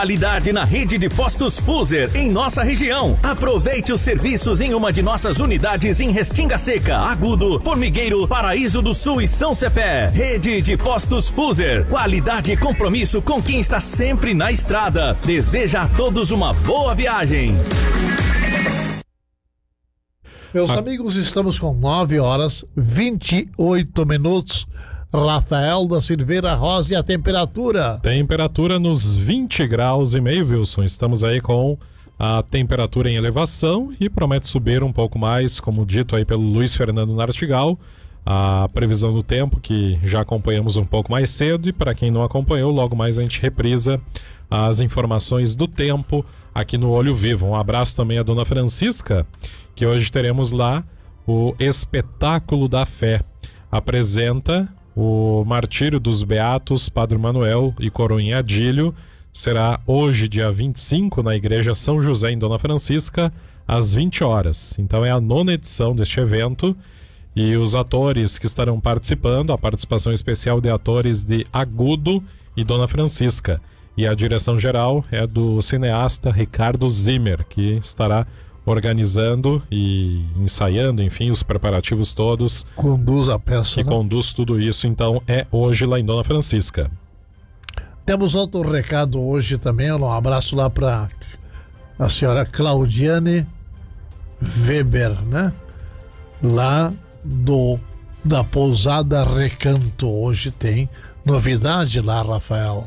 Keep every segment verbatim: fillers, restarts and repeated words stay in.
Qualidade na rede de postos Fuser em nossa região. Aproveite os serviços em uma de nossas unidades em Restinga Seca, Agudo, Formigueiro, Paraíso do Sul e São Cepé. Rede de postos Fuser. Qualidade e compromisso com quem está sempre na estrada. Deseja a todos uma boa viagem. Meus ah. amigos, estamos com nove horas vinte e oito minutos. Rafael da Silveira Rosa, e a temperatura? Temperatura nos vinte graus e meio, Wilson. Estamos aí com a temperatura em elevação e promete subir um pouco mais, como dito aí pelo Luiz Fernando Nartigal. A previsão do tempo que já acompanhamos um pouco mais cedo, e para quem não acompanhou, logo mais a gente reprisa as informações do tempo aqui no Olho Vivo. Um abraço também à dona Francisca, que hoje teremos lá o Espetáculo da Fé. Apresenta o Martírio dos Beatos, Padre Manuel e Coroinha Adílio. Será hoje, dia vinte e cinco, na Igreja São José, em Dona Francisca, às vinte horas. Então é a nona edição deste evento. E os atores que estarão participando, a participação especial de atores de Agudo e Dona Francisca. E a direção geral é do cineasta Ricardo Zimmer, que estará organizando e ensaiando, enfim, os preparativos todos. Conduz a peça, Que né? conduz tudo isso, então é hoje lá em Dona Francisca. Temos outro recado hoje também, um abraço lá para a senhora Claudiane Weber, né? Lá do da Pousada Recanto. Hoje tem novidade lá, Rafael.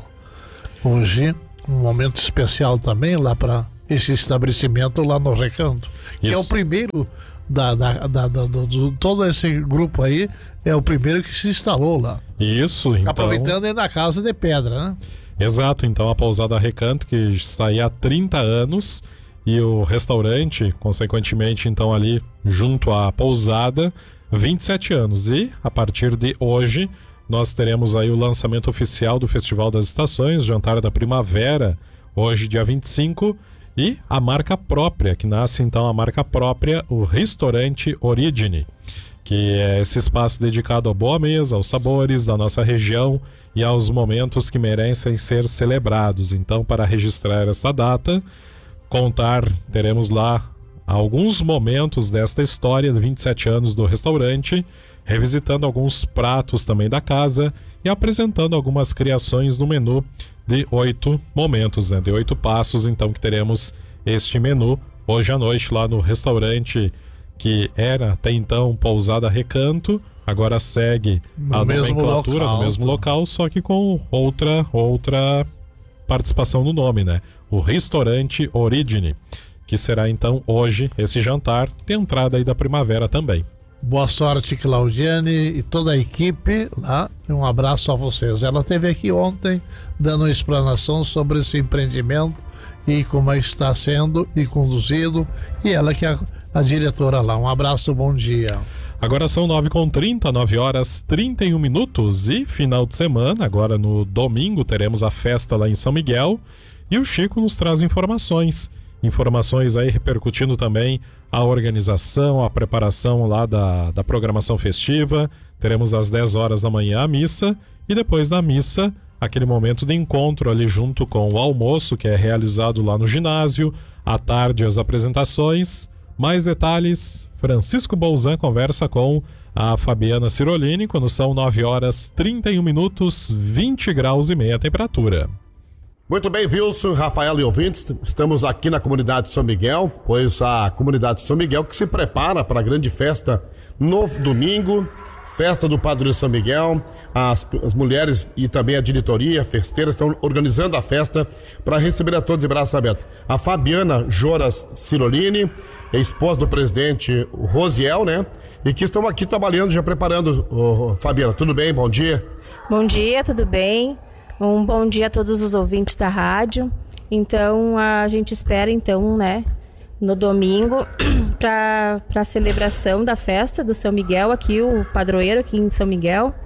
Hoje, um momento especial também lá para esse estabelecimento lá no Recanto, que Isso. é o primeiro da, da, da, da, do, do, todo esse grupo aí, é o primeiro que se instalou lá. Isso, então... Aproveitando aí na Casa de Pedra, né? Exato, então a Pousada Recanto, que está aí há trinta anos, e o restaurante, consequentemente, então ali junto à pousada, vinte e sete anos. E a partir de hoje nós teremos aí o lançamento oficial do Festival das Estações, Jantar da Primavera, hoje dia vinte e cinco, e a marca própria, que nasce então a marca própria, o Restaurante Origine, que é esse espaço dedicado à boa mesa, aos sabores da nossa região e aos momentos que merecem ser celebrados. Então, para registrar esta data, contar, teremos lá alguns momentos desta história de vinte e sete anos do restaurante, revisitando alguns pratos também da casa e apresentando algumas criações no menu de oito momentos, né? De oito passos, então, que teremos este menu hoje à noite lá no restaurante que era até então Pousada Recanto, agora segue no a mesmo nomenclatura local, no mesmo local, só que com outra, outra participação no nome, né? O Restaurante Origine, que será então hoje esse jantar, tem entrada aí da primavera também. Boa sorte, Claudiane e toda a equipe lá. Um abraço a vocês. Ela esteve aqui ontem dando uma explanação sobre esse empreendimento e como está sendo e conduzido. E ela que é a diretora lá. Um abraço, bom dia. Agora são nove e trinta, nove horas e trinta e um minutos, e final de semana, agora no domingo, teremos a festa lá em São Miguel. E o Chico nos traz informações. Informações aí repercutindo também a organização, a preparação lá da, da programação festiva. Teremos às dez horas da manhã a missa, e depois da missa, aquele momento de encontro ali junto com o almoço, que é realizado lá no ginásio. À tarde, as apresentações. Mais detalhes, Francisco Bolzan conversa com a Fabiana Cirolini quando são nove horas e trinta e um minutos, vinte graus e meia a temperatura. Muito bem, Wilson, Rafael e ouvintes, estamos aqui na comunidade de São Miguel, pois a comunidade de São Miguel que se prepara para a grande festa no domingo, festa do Padroeiro de São Miguel. As, as mulheres e também a diretoria, festeiras, estão organizando a festa para receber a todos de braços abertos. A Fabiana Joras Cirolini, esposa do presidente Rosiel, né? E que estão aqui trabalhando, já preparando. Oh, Fabiana, tudo bem? Bom dia. Bom dia, tudo bem? Um bom dia a todos os ouvintes da rádio. Então, a gente espera, então, né, no domingo, para a celebração da festa do São Miguel, aqui, o padroeiro aqui em São Miguel,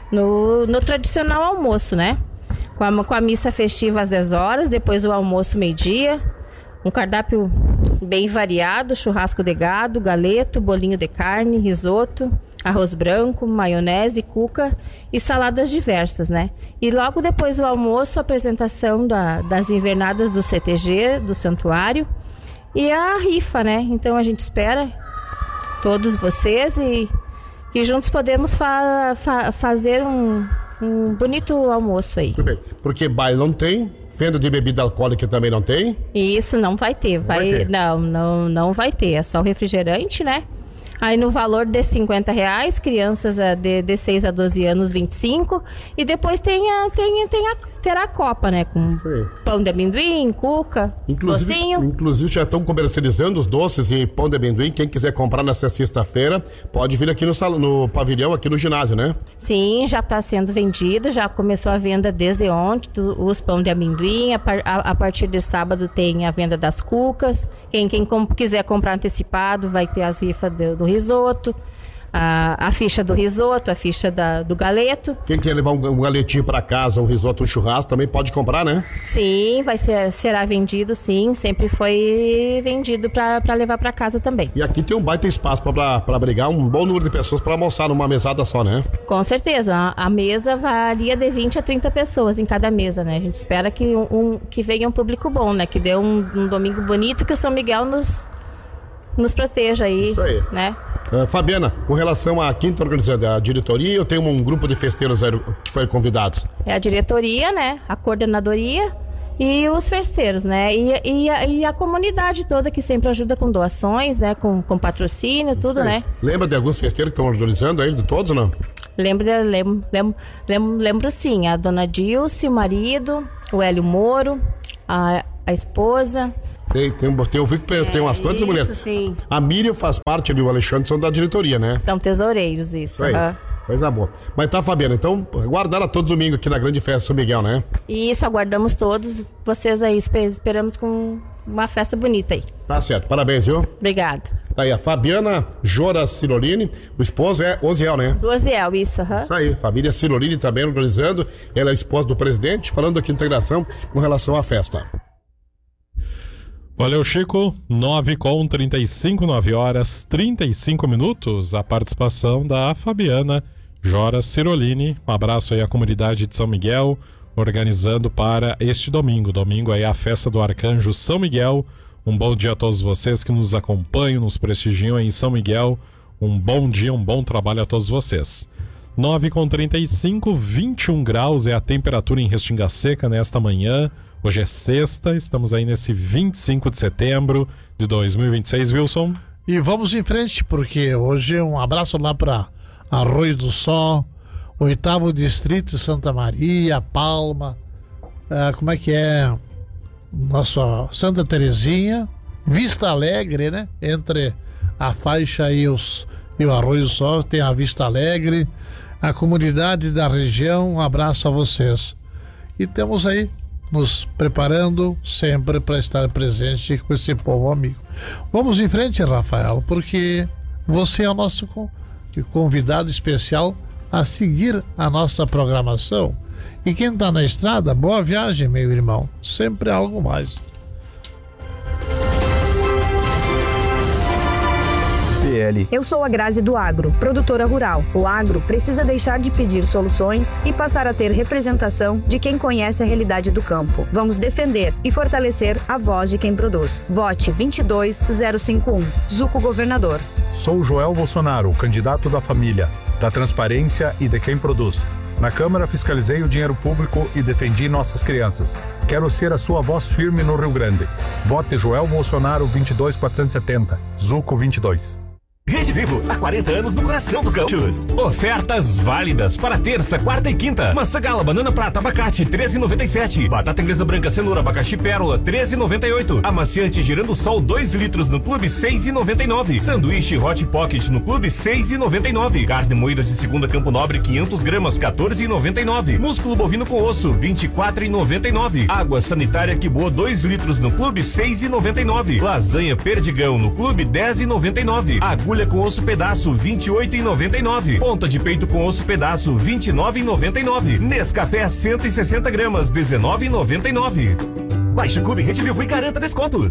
no, no tradicional almoço, né? Com a, com a missa festiva às dez horas, depois o almoço meio-dia, um cardápio bem variado, churrasco de gado, galeto, bolinho de carne, risoto, arroz branco, maionese, cuca e saladas diversas, né? E logo depois do almoço, a apresentação da, das invernadas do C T G, do santuário, e a rifa, né? Então a gente espera todos vocês e, e juntos podemos fa, fa, fazer um, um bonito almoço aí. Porque baile não tem, venda de bebida alcoólica também não tem? Isso não vai ter, vai, vai ter. Não, não, não vai ter, é só o refrigerante, né? Aí no valor de cinquenta reais, crianças de, de seis a doze anos, vinte e cinco. E depois tem a, tem, tem a, terá a copa, né? Com Sim. Pão de amendoim, cuca, Inclusive, docinho. inclusive já estão comercializando os doces e pão de amendoim. Quem quiser comprar nessa sexta-feira, pode vir aqui no, salão, no pavilhão, aqui no ginásio, né? Sim, já está sendo vendido, já começou a venda desde ontem, do, os pão de amendoim. A, par, a, a partir de sábado tem a venda das cucas. Quem, quem com, quiser comprar antecipado vai ter as rifas do, do risoto, a, a ficha do risoto, a ficha da, do galeto. Quem quer levar um, um galetinho para casa, um risoto, um churrasco, também pode comprar, né? Sim, vai ser, será vendido, sim. Sempre foi vendido para levar para casa também. E aqui tem um baita espaço para abrigar um bom número de pessoas para almoçar numa mesada só, né? Com certeza. A, a mesa varia de vinte a trinta pessoas em cada mesa, né? A gente espera que, um, um, que venha um público bom, né? Que dê um, um domingo bonito, que o São Miguel nos, nos proteja aí, Isso aí. né? Uh, Fabiana, com relação à quinta organizada, a diretoria, eu tenho um grupo de festeiros que foram convidados. É a diretoria, né? A coordenadoria e os festeiros, né? E, e, a, e a comunidade toda que sempre ajuda com doações, né? Com, com patrocínio, tudo, né? Lembra de alguns festeiros que estão organizando aí, de todos, não? Lembro, lembro, lembro, lembro, lembro sim, a dona Dilce, o marido, o Hélio Moro, a, a esposa. Tem, tem, tem, eu vi que tem umas quantas isso, mulheres? Sim. A Miriam faz parte ali, o Alexandre são da diretoria, né? São tesoureiros, isso. Isso aí. Uhum. Coisa boa. Mas tá, Fabiana, então guardaram todo domingo aqui na grande festa São Miguel, né? Isso, aguardamos todos vocês aí, esperamos com uma festa bonita aí. Tá certo, parabéns, viu? Obrigada. Tá aí a Fabiana Jora Cirolini, o esposo é Oziel, né? Do Oziel, isso, aham. Uhum. Isso aí, família Cirolini também organizando, ela é esposa do presidente, falando aqui de integração com relação à festa. Valeu, Chico. nove com trinta e cinco, nove horas trinta e cinco minutos. A participação da Fabiana Jora Cirolini. Um abraço aí à comunidade de São Miguel, organizando para este domingo. Domingo aí a festa do Arcanjo São Miguel. Um bom dia a todos vocês que nos acompanham, nos prestigiam aí em São Miguel. Um bom dia, um bom trabalho a todos vocês. nove com trinta e cinco, vinte e um graus é a temperatura em Restinga Seca nesta manhã. Hoje é sexta, estamos aí nesse vinte e cinco de setembro de dois mil e vinte e seis, Wilson. E vamos em frente, porque hoje um abraço lá para Arroio do Sol, oitavo distrito, Santa Maria, Palma, ah, como é que é? Nossa Santa Terezinha, Vista Alegre, né? Entre a faixa e, os, e o Arroio do Sol tem a Vista Alegre, a comunidade da região, um abraço a vocês. E temos aí nos preparando sempre para estar presente com esse povo amigo. Vamos em frente, Rafael, porque você é o nosso convidado especial a seguir a nossa programação. E quem está na estrada, boa viagem, meu irmão. Sempre algo mais. Eu sou a Grazi do Agro, produtora rural. O agro precisa deixar de pedir soluções e passar a ter representação de quem conhece a realidade do campo. Vamos defender e fortalecer a voz de quem produz. Vote vinte e dois zero cinco um. Zuco Governador. Sou Joel Bolsonaro, candidato da família, da transparência e de quem produz. Na Câmara fiscalizei o dinheiro público e defendi nossas crianças. Quero ser a sua voz firme no Rio Grande. Vote Joel Bolsonaro vinte e dois quatrocentos e setenta. Zuco vinte e dois. Rede Vivo, há quarenta anos no coração dos gaúchos. Ofertas válidas para terça, quarta e quinta. Maçã gala, banana prata, abacate, treze e noventa e sete. Batata inglesa branca, cenoura, abacaxi pérola, treze e noventa e oito. Amaciante girando sol, dois litros no clube, seis e noventa e nove. Sanduíche Hot Pocket no clube, seis e noventa e nove. Carne moída de segunda Campo Nobre, quinhentas gramas, quatorze e noventa e nove. Músculo bovino com osso, vinte e quatro e noventa e nove. Água sanitária que boa, dois litros no clube, seis e noventa e nove. Lasanha Perdigão no clube, dez e noventa e nove. Agulha com osso pedaço, vinte e oito e noventa e nove. Ponta de peito com osso pedaço, vinte e nove e noventa e nove. Nescafé cento e sessenta gramas, dezenove e noventa e nove. Baixe o Clube Rede Vivo e garanta descontos.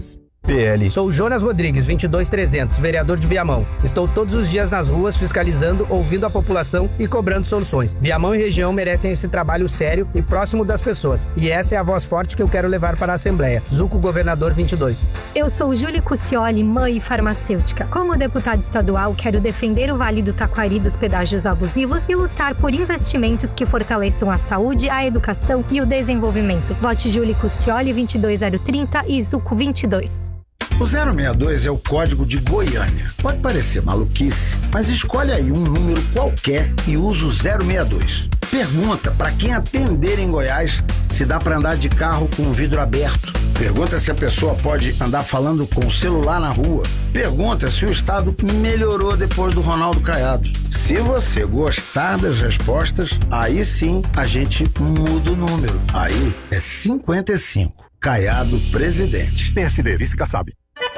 P L. Sou Jonas Rodrigues, vinte e dois trezentos, vereador de Viamão. Estou todos os dias nas ruas fiscalizando, ouvindo a população e cobrando soluções. Viamão e região merecem esse trabalho sério e próximo das pessoas. E essa é a voz forte que eu quero levar para a Assembleia. Zuco Governador vinte e dois. Eu sou Júlia Cuccioli, mãe farmacêutica. Como deputada estadual, quero defender o Vale do Taquari dos pedágios abusivos e lutar por investimentos que fortaleçam a saúde, a educação e o desenvolvimento. Vote Júlia Cuccioli, vinte e dois zero trinta e Zuco vinte e dois. O zero seis dois é o código de Goiânia. Pode parecer maluquice, mas escolhe aí um número qualquer e usa o zero seis dois. Pergunta para quem atender em Goiás se dá para andar de carro com o vidro aberto. Pergunta se a pessoa pode andar falando com o celular na rua. Pergunta se o estado melhorou depois do Ronaldo Caiado. Se você gostar das respostas, aí sim a gente muda o número. Aí é cinquenta e cinco. Caiado presidente. P S D, vice Kassab.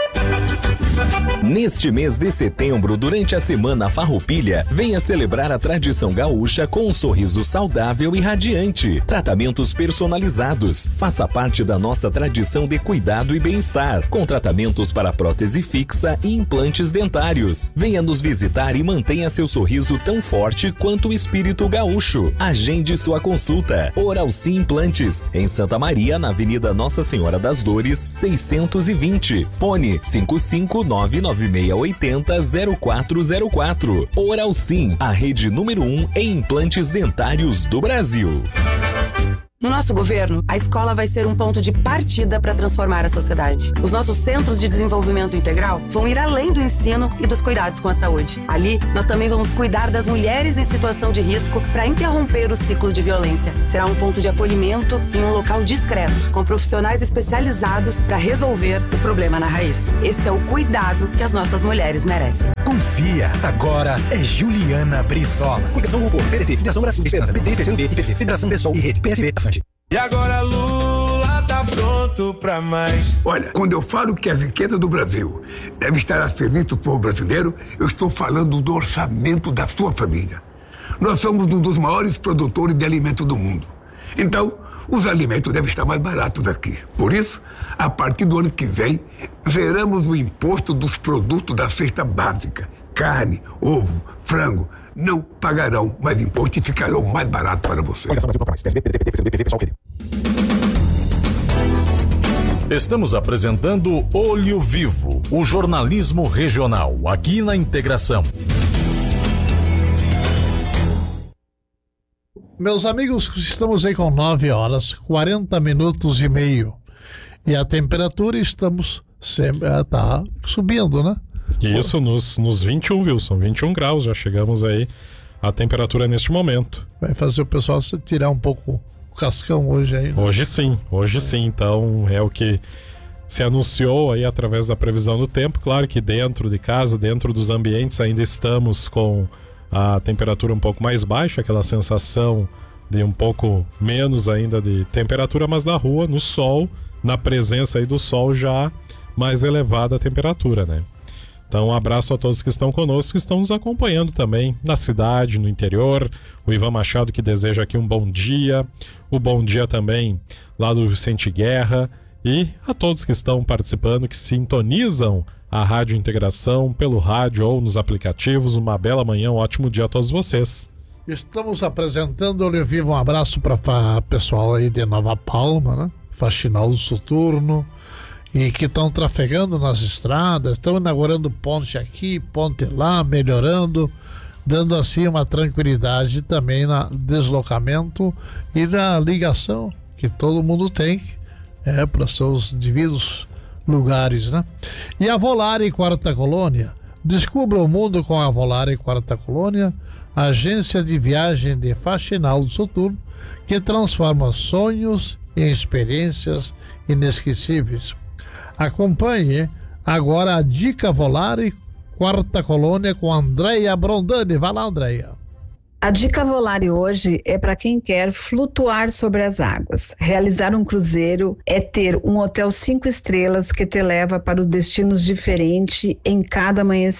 Neste mês de setembro, durante a Semana Farroupilha, venha celebrar a tradição gaúcha com um sorriso saudável e radiante. Tratamentos personalizados. Faça parte da nossa tradição de cuidado e bem-estar, com tratamentos para prótese fixa e implantes dentários. Venha nos visitar e mantenha seu sorriso tão forte quanto o espírito gaúcho. Agende sua consulta. Oralci Implantes, em Santa Maria, na Avenida Nossa Senhora das Dores, seiscentos e vinte. Fone cinco cinco nove nove seis oito zero zero quatro zero quatro. Oral Sim, a rede número um em implantes dentários do Brasil. No nosso governo, a escola vai ser um ponto de partida para transformar a sociedade. Os nossos centros de desenvolvimento integral vão ir além do ensino e dos cuidados com a saúde. Ali, nós também vamos cuidar das mulheres em situação de risco para interromper o ciclo de violência. Será um ponto de acolhimento em um local discreto, com profissionais especializados para resolver o problema na raiz. Esse é o cuidado que as nossas mulheres merecem. Confia, agora é Juliana Brizola. Coligação Grupo, P D T, Federação Brasil de Esperança, P T, P C do B, T P F, Federação Pessoal e Rede, P S B, Afante. E agora Lula tá pronto pra mais. Olha, quando eu falo que a riqueza do Brasil deve estar a serviço do povo brasileiro, eu estou falando do orçamento da sua família. Nós somos um dos maiores produtores de alimentos do mundo. Então, os alimentos devem estar mais baratos aqui. Por isso, a partir do ano que vem, zeramos o imposto dos produtos da cesta básica. Carne, ovo, frango. Não pagarão mais imposto e ficarão mais barato para você. Estamos apresentando Olho Vivo, o jornalismo regional, aqui na Integração. Meus amigos, estamos aí com nove horas, quarenta minutos e meio. E a temperatura estamos sempre, tá subindo, né? Isso, nos, nos vinte e um, Wilson, vinte e um graus, já chegamos aí a temperatura neste momento. Vai fazer o pessoal tirar um pouco o cascão hoje aí, né? Hoje sim, hoje sim, então é o que se anunciou aí através da previsão do tempo. Claro que dentro de casa, dentro dos ambientes, ainda estamos com a temperatura um pouco mais baixa, aquela sensação de um pouco menos ainda de temperatura, mas na rua, no sol, na presença aí do sol, já mais elevada a temperatura, né? Então, um abraço a todos que estão conosco, que estão nos acompanhando também na cidade, no interior. O Ivan Machado que deseja aqui um bom dia. O bom dia também lá do Vicente Guerra. E a todos que estão participando, que sintonizam a Rádio Integração pelo rádio ou nos aplicativos. Uma bela manhã, um ótimo dia a todos vocês. Estamos apresentando Olho Vivo. Um abraço para o pessoal aí de Nova Palma, né? Faxinal do Soturno. E que estão trafegando nas estradas, estão inaugurando ponte aqui, ponte lá, melhorando, dando assim uma tranquilidade também no deslocamento e na ligação que todo mundo tem é, para seus devidos lugares, né? E a Volare Quarta Colônia, descubra o mundo com a Volare Quarta Colônia, agência de viagem de Faxinal do Soturno, que transforma sonhos em experiências inesquecíveis. Acompanhe agora a Dica Volare Quarta Colônia com Andréia Brondani. Vai lá, Andréia. A Dica Volare hoje é para quem quer flutuar sobre as águas. Realizar um cruzeiro é ter um hotel cinco estrelas que te leva para os destinos diferentes em cada amanhecer.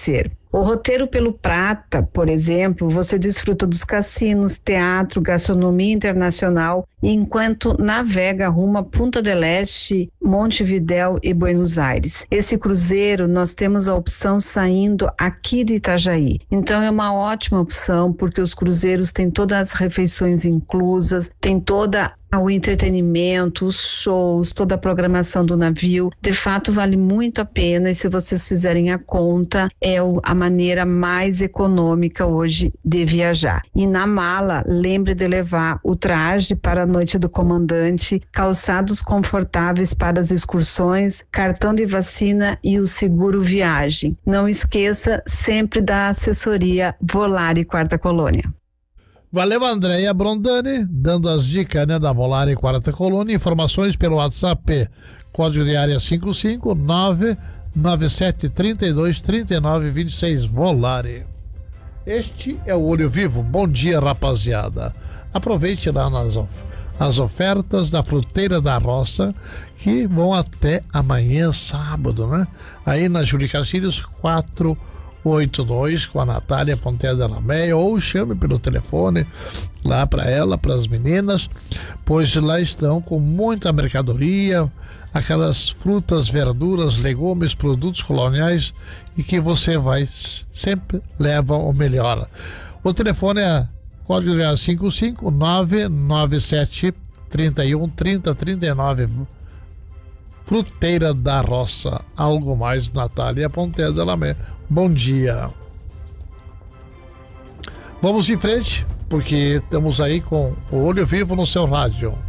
O roteiro pelo Prata, por exemplo, você desfruta dos cassinos, teatro, gastronomia internacional, enquanto navega rumo a Punta del Este, Montevidéu e Buenos Aires. Esse cruzeiro nós temos a opção saindo aqui de Itajaí. Então é uma ótima opção porque os cruzeiros têm todas as refeições inclusas, tem toda o entretenimento, os shows, toda a programação do navio. De fato, vale muito a pena e se vocês fizerem a conta, é a maneira mais econômica hoje de viajar. E na mala, lembre de levar o traje para a noite do comandante, calçados confortáveis para as excursões, cartão de vacina e o seguro viagem. Não esqueça sempre da assessoria Volare Quarta Colônia. Valeu, Andréia Brondani, dando as dicas, né, da Volare Quarta Colônia. Informações pelo WhatsApp, código de área cinco cinco nove nove sete três dois três nove dois seis, Volare. Este é o Olho Vivo. Bom dia, rapaziada. Aproveite lá nas of- as ofertas da Fruteira da Roça, que vão até amanhã, sábado, né? Aí na Júlio Castilhos, quatro oito dois, com a Natália Ponteira da Meia, ou chame pelo telefone lá para ela, para as meninas, pois lá estão com muita mercadoria, aquelas frutas, verduras, legumes, produtos coloniais e que você vai sempre leva o melhor. O telefone é código de cinco cinco nove nove sete três um três zero três nove. Fruteira da Roça. Algo mais, Natália Ponteira da Meia. Bom dia. Vamos em frente, porque estamos aí com o Olho Vivo no seu rádio.